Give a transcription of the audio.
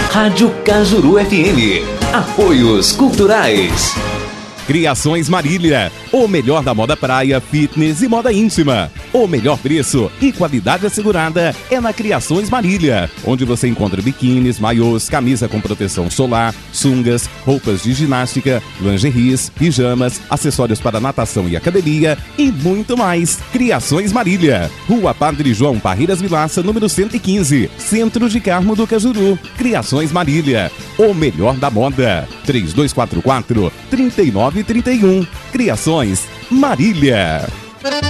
Rádio Cajuru FM. Apoios Culturais. Criações Marília, o melhor da moda praia, fitness e moda íntima. O melhor preço e qualidade assegurada é na Criações Marília, onde você encontra biquínis, maiôs, camisa com proteção solar, sungas, roupas de ginástica, lingeries, pijamas, acessórios para natação e academia e muito mais. Criações Marília, Rua Padre João Parreiras Vilaça, número 115, Centro de Carmo do Cajuru. Criações Marília, o melhor da moda. 3244-3931. Criações Marília.